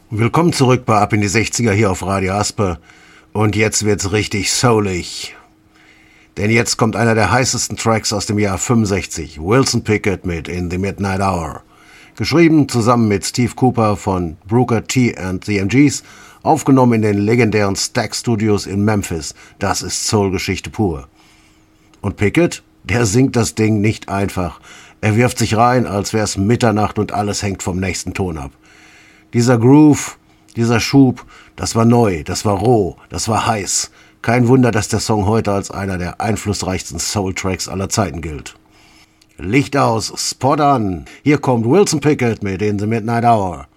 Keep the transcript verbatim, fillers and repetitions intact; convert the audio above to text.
Willkommen zurück bei Ab in die sechziger hier auf Radio Asper. Und jetzt wird's richtig soulig. Denn jetzt kommt einer der heißesten Tracks aus dem Jahr fünfundsechzig. Wilson Pickett mit In the Midnight Hour. Geschrieben zusammen mit Steve Cooper von Booker T and the M Gs. Aufgenommen in den legendären Stax Studios in Memphis. Das ist Soul-Geschichte pur. Und Pickett, der singt das Ding nicht einfach. Er wirft sich rein, als wär's Mitternacht und alles hängt vom nächsten Ton ab. Dieser Groove, dieser Schub, das war neu, das war roh, das war heiß. Kein Wunder, dass der Song heute als einer der einflussreichsten Soul-Tracks aller Zeiten gilt. Licht aus, Spot an. Hier kommt Wilson Pickett mit In the Midnight Hour.